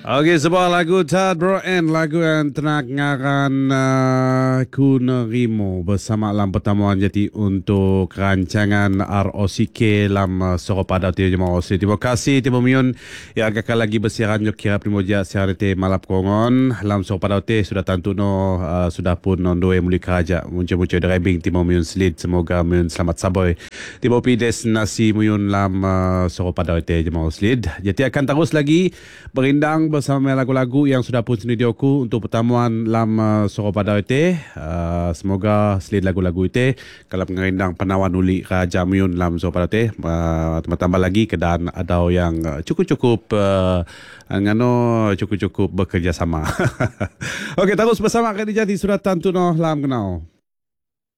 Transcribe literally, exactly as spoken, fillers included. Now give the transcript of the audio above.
Okey, sebuah lagu Tad Bro and lagu yang tenak ngaran uh, Ku Nerimo bersama dalam pertemuan jadi untuk rancangan R O C K dalam uh, Soro Pada Tio Jemaah Osli. Terima kasih Timo Mion yang akan lagi bersiaran yo kira primo dia siaran te malap kongon dalam Soro Pada Tio sudah tentu no uh, sudah pun nondo yang muli keraja muncul-muncul driving Timo Mion Slid, semoga Mion selamat saboy. Timo pi destinasi Mion dalam uh, Soro Pada Tio Jemaah Osli. Jadi akan terus lagi berindang bersama lagu-lagu yang sudah pun studioku untuk pertemuan dalam uh, Soro Pada Ite. Uh, semoga selid lagu-lagu itu kalau mengerindang penawan uli Raja Miun dalam Soro Pada Ite. Uh, tambah lagi keadaan ada yang uh, cukup-cukup uh, ngano cukup-cukup bekerjasama. Okey, terus bersama Khadijah di Surat Tantuno dalam kenal.